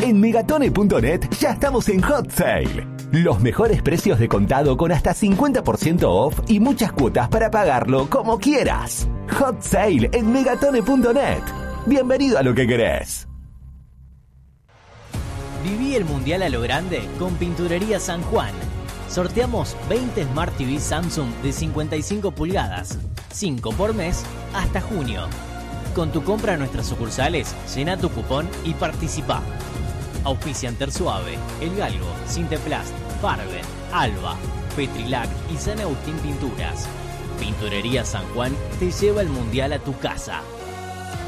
En Megatone.net ya estamos en Hot Sale. Los mejores precios de contado con hasta 50% off y muchas cuotas para pagarlo como quieras. Hot Sale en Megatone.net. Bienvenido a lo que querés. Viví el Mundial a lo grande con Pinturería San Juan. Sorteamos 20 Smart TV Samsung de 55 pulgadas, 5 por mes hasta junio. Con tu compra en nuestras sucursales, llena tu cupón y participa. Auspician Tersuave, El Galgo, Sinteplast, Farben, Alba, Petrilac y San Agustín Pinturas. Pinturería San Juan te lleva el Mundial a tu casa.